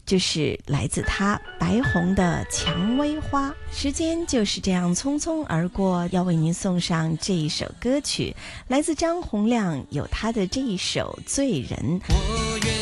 就是来自他白虹的蔷薇花。时间就是这样匆匆而过，要为您送上这一首歌曲，来自张洪量，有他的这一首《醉人》。